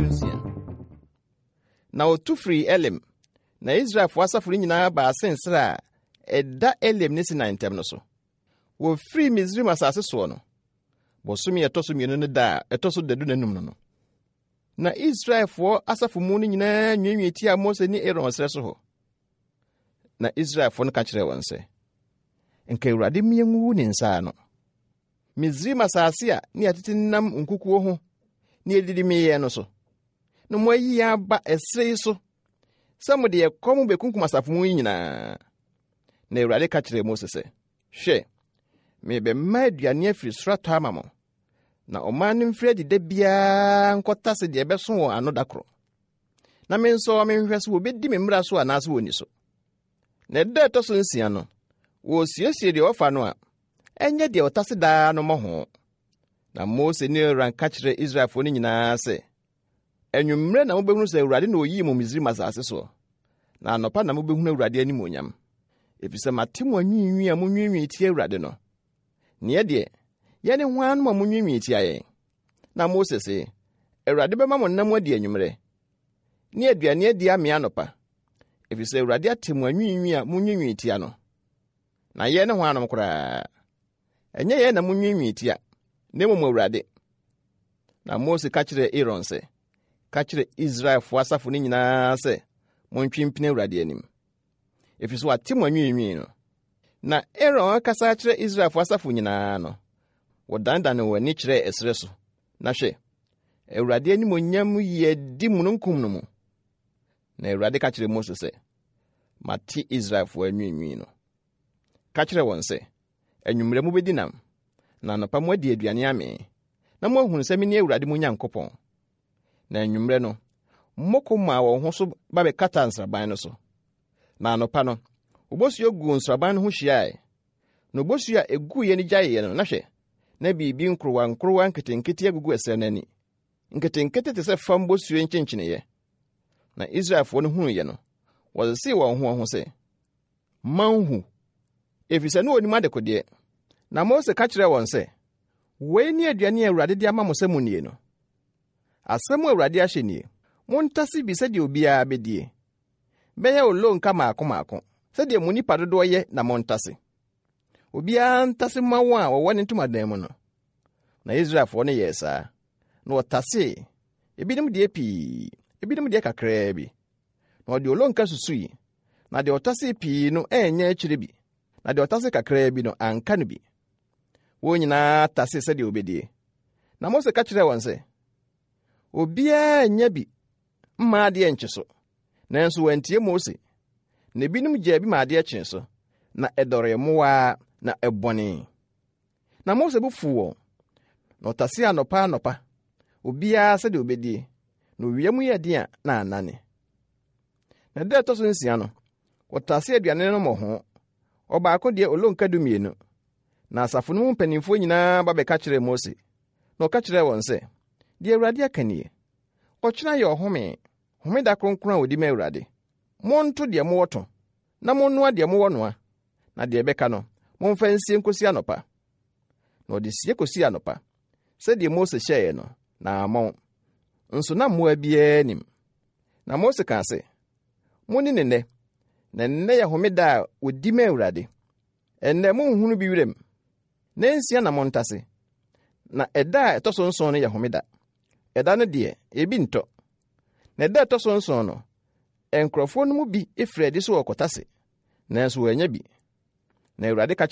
16. Na otu firi Elim, na Israelfo asafo nyinaa ba asensere a ɛda Elim ne Sinai ntam no so. Wo firi Misraim asase so no, bosom yɛ toso mienu no da ɛtoso dadu nanum no. Na Israelfo asafo mu no nyinaa nwenwe tia Mose ne Aaron srɛ so hɔ. Na Israelfo no ka kyerɛ wɔn sɛ, nka Awurade mienwu ne nsa no. Misraim asase a ne atete nam nkukuo ho ne edidi meyɛ no so. No mo ayi aba ɛsrɛ so. Sɛ mo de yɛkɔm bekunkum asafo mu nyinaa. Na Awurade ka kyerɛ Mose sɛ, hwɛ, mebɛma aduane afiri soro atɔ ama mo. Na ɔman no mfiri adida biara nkɔtase de ɛbɛso wɔ ano da koro. Na me nso menhwɛ so wobɛdi me mmara so anaasɛ wɔni so. Na ɛda ɛtɔ so 6 no, wɔsiesie deɛ ɔfa no a, ɛnyɛ deɛ ɔtase daa no mmɔho. Na Mose ne Aaron ka kyerɛ Israelfo no nyinaa sɛ, anwummerɛ na mobɛhunu sɛ Awurade na oyii mo Misraim asase so. Na anɔpa na mobɛhunu Awurade animuonyam. Efisɛ mate mo anwiinwi a monwiinwi tie Awurade no. Neɛ deɛ, yɛne hwan no ma monwiinwi tia yɛn. Na Mose se, Awurade bɛma mo nam adi anwummerɛ. Ne aduane adi amea anɔpa. Efisɛ Awurade ate mo anwiinwi a monwiinwi tia no. Na yɛn ne hwan no koraa. Ɛnyɛ yɛn na monwiinwi tia, na mmom Awurade. Na Mose ka kyerɛ Aaron sɛ, ka kyerɛ Israelfo asafo no nyinaa sɛ, montwimpene Awurade anim. Efisɛ wate mo anwiinwi no. Na Aaron kasa kyerɛ Israelfo asafo nyinaa no, wɔdandan wɔn ani kyerɛ ɛsrɛ so. Na hwɛ, Awurade animuonyam yɛ di mununkum no mu. Na Awurade ka kyerɛ Mose sɛ, mate Israelfo anwiinwi no. Ka kyerɛ wɔn sɛ, anwummerɛ mubɛdi nam, na anɔpa mo adi aduane ame, na moahunu sɛ mene Awurade mo Nyankopɔn. Na anwummerɛ no, mmoko ma wɔn ho so ba bɛkata nsraban no so. Na anɔpa no, obosuo gu nsraban no ho hyiae. Na obosuo a egu yɛ no gyaeɛ no, na hwɛ, na biribi nkrowa nketenkete agugu ɛsɛ n'ani. Nketenkete te sɛ fam bosuo nkyenkyeneyɛ. Na Israelfo no hunu yɛ no, wɔsesee wɔn ho sɛ, manhu. Efisɛ no onim adekodeɛ. Na Mose ka kyerɛ wɔn sɛ, wei ne aduane a Awurade de ama mo sɛ munnie no. Asɛm a Awurade ahyɛ nie, montase bi sɛdeɛ obiara bɛdie. Bɛyɛ olo nka maako, sɛdeɛ mo nipa dodoɔ yɛ na montase. Obiara ntase ma wɔn a wɔwɔ ne ntomadan mu no. Na Israelfo no yɛ saa. Na wɔtase, ebinom deɛ pii, ebinom deɛ kakraa bi. Na ɔde olo nka susui, na deɛ ɔtase pii no ɛnyɛ akyire bi. Na deɛ ɔtase kakraa bi no anka no bi. Wɔn nyinaa tase sɛdeɛ obedie. Na Mose ka kyerɛ wɔn sɛ, obiara nya bi mma adeɛ nkye so. Nanso wantie Mose. Na ebinom gyaa bi ma adeɛ kye so. Na ɛdɔre mmoa na ɛbɔne. Na Mose bu fu wɔn. Na ɔtase anɔpa. Obiara sɛdeɛ obedie. Na owia mu yɛ den a na anane. Na da ɛtɔ so 6 no, wɔtase aduane no mmɔho. Ɔbaako deɛ olonka 12. Na asafo no mu mpanimfoɔ nyinaa ba bɛka kyerɛ Mose. Na ɔka kyerɛ wɔn sɛ, deɛ Awurade aka nie. Ɔkyena yɛ ɔhome, homeda kronkron a wɔdi ma Awurade. Monto deɛ mowɔ to, na monnoa deɛ mowɔ noa. Na deɛ ɛbɛka no, momfa nsie nkosi anɔpa. Na ɔde sie kosi anɔpa, sɛdeɛ Mose hyɛeɛ no, na amɔn. Nso na mmoa biara nim. Na Mose ka sɛ, monni ne nnɛ, na nnɛ yɛ homeda a wɔdi ma Awurade. Ɛnnɛ monhunu bi wirem. Na 6 na montase. Na ɛda a ɛtɔ so 7 no yɛ homeda. Ɛda no deɛ, ebi ntɔ. Na ɛda a ɛtɔ so 7 no, nkurɔfoɔ no mu bi efiri adi so wɔkɔtase, nanso wɔanya bi. Na Awurade ka